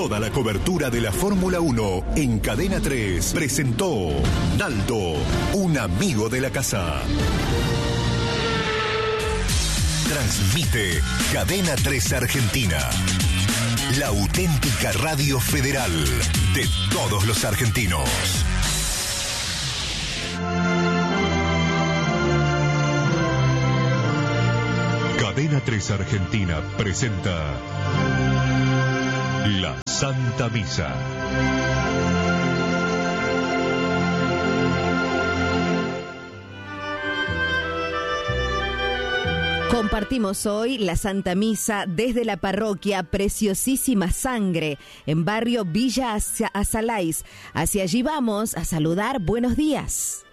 Toda la cobertura de la Fórmula 1 en Cadena 3 presentó Naldo, un amigo de la casa. Transmite Cadena 3 Argentina, la auténtica radio federal de todos los argentinos. Cadena 3 Argentina presenta La Santa Misa. Compartimos hoy la Santa Misa desde la parroquia Preciosísima Sangre, en barrio Villa Azalais. Hacia allí vamos a saludar. Buenos días.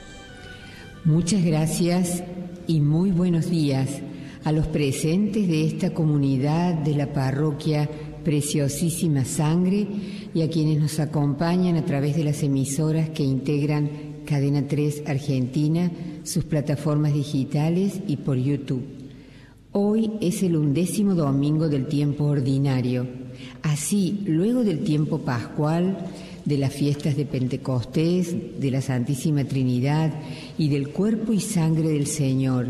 Muchas gracias y muy buenos días a los presentes de esta comunidad de la parroquia Preciosísima Sangre y a quienes nos acompañan a través de las emisoras que integran Cadena 3 Argentina, sus plataformas digitales y por YouTube. Hoy es el 11º domingo del tiempo ordinario. Así, luego del tiempo pascual, de las fiestas de Pentecostés, de la Santísima Trinidad y del cuerpo y sangre del Señor,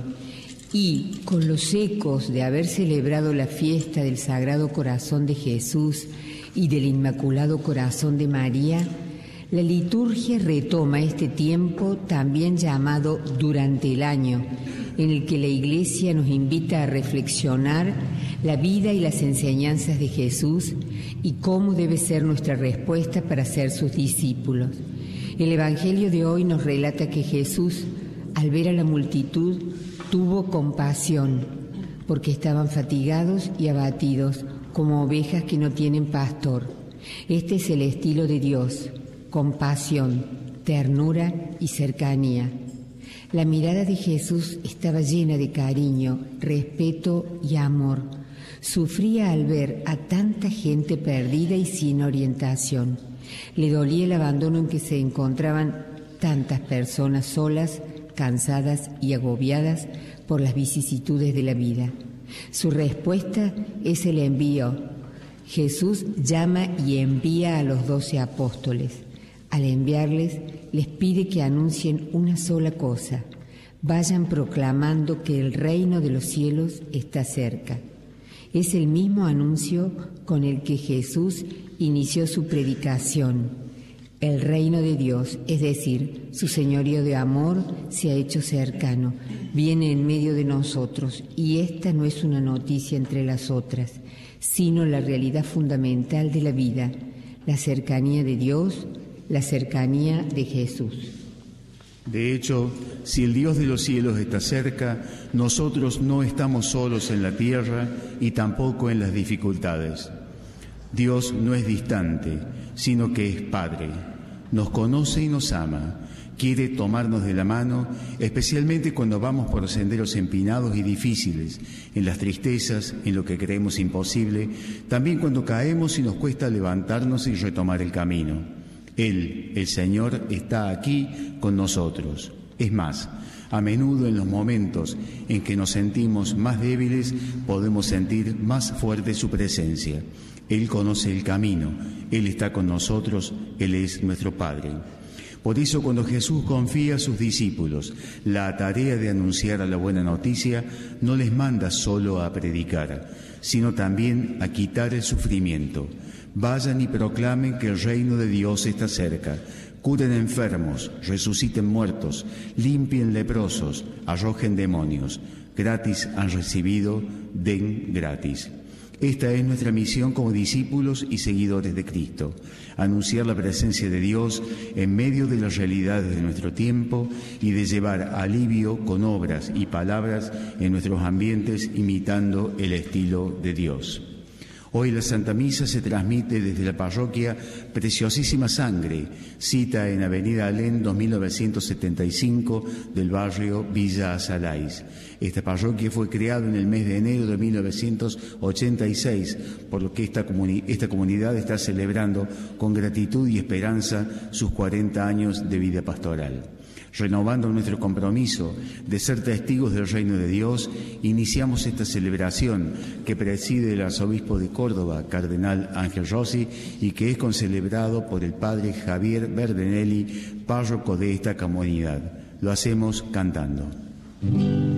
y con los ecos de haber celebrado la fiesta del Sagrado Corazón de Jesús y del Inmaculado Corazón de María, la liturgia retoma este tiempo también llamado durante el año, en el que la Iglesia nos invita a reflexionar la vida y las enseñanzas de Jesús y cómo debe ser nuestra respuesta para ser sus discípulos. El Evangelio de hoy nos relata que Jesús, al ver a la multitud, tuvo compasión, porque estaban fatigados y abatidos, como ovejas que no tienen pastor. Este es el estilo de Dios: compasión, ternura y cercanía. La mirada de Jesús estaba llena de cariño, respeto y amor. Sufría al ver a tanta gente perdida y sin orientación. Le dolía el abandono en que se encontraban tantas personas solas, cansadas y agobiadas por las vicisitudes de la vida. Su respuesta es el envío. Jesús llama y envía a los 12 apóstoles. Al enviarles, les pide que anuncien una sola cosa: vayan proclamando que el reino de los cielos está cerca. Es el mismo anuncio con el que Jesús inició su predicación. El reino de Dios, es decir, su señorío de amor, se ha hecho cercano, viene en medio de nosotros, y esta no es una noticia entre las otras, sino la realidad fundamental de la vida, la cercanía de Dios, la cercanía de Jesús. De hecho, si el Dios de los cielos está cerca, nosotros no estamos solos en la tierra y tampoco en las dificultades. Dios no es distante, sino que es Padre. Nos conoce y nos ama. Quiere tomarnos de la mano, especialmente cuando vamos por senderos empinados y difíciles, en las tristezas, en lo que creemos imposible, también cuando caemos y nos cuesta levantarnos y retomar el camino. Él, el Señor, está aquí con nosotros. Es más, a menudo en los momentos en que nos sentimos más débiles, podemos sentir más fuerte su presencia. Él conoce el camino, Él está con nosotros, Él es nuestro Padre. Por eso, cuando Jesús confía a sus discípulos la tarea de anunciar la buena noticia, no les manda solo a predicar, sino también a quitar el sufrimiento. Vayan y proclamen que el reino de Dios está cerca. Curen enfermos, resuciten muertos, limpien leprosos, arrojen demonios. Gratis han recibido, den gratis. Esta es nuestra misión como discípulos y seguidores de Cristo: anunciar la presencia de Dios en medio de las realidades de nuestro tiempo y de llevar alivio con obras y palabras en nuestros ambientes, imitando el estilo de Dios. Hoy la Santa Misa se transmite desde la parroquia Preciosísima Sangre, cita en Avenida Alén 2975 del barrio Villa Azalais. Esta parroquia fue creada en el mes de enero de 1986, por lo que esta comunidad está celebrando con gratitud y esperanza sus 40 años de vida pastoral. Renovando nuestro compromiso de ser testigos del reino de Dios, iniciamos esta celebración que preside el arzobispo de Córdoba, cardenal Ángel Rossi, y que es concelebrado por el padre Javier Verdenelli, párroco de esta comunidad. Lo hacemos cantando.